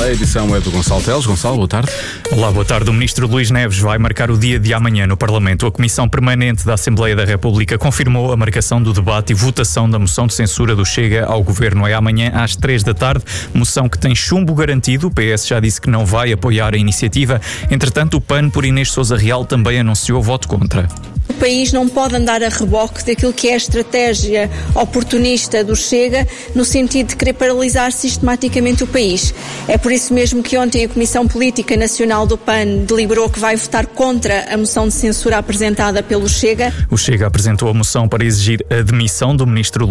A edição é do Gonçalo Teles. Gonçalo, boa tarde. Olá, boa tarde. O ministro Luís Neves vai marcar o dia de amanhã no Parlamento. A Comissão Permanente da Assembleia da República confirmou a marcação do debate e votação da moção de censura do Chega ao Governo. É amanhã às 3 da tarde, moção que tem chumbo garantido. O PS já disse que não vai apoiar a iniciativa. Entretanto, o PAN, por Inês Sousa Real, também anunciou voto contra. O país não pode andar a reboque daquilo que é a estratégia oportunista do Chega, no sentido de querer paralisar sistematicamente o país. É por isso mesmo que ontem a Comissão Política Nacional do PAN deliberou que vai votar contra a moção de censura apresentada pelo Chega. O Chega apresentou a moção para exigir a demissão do ministro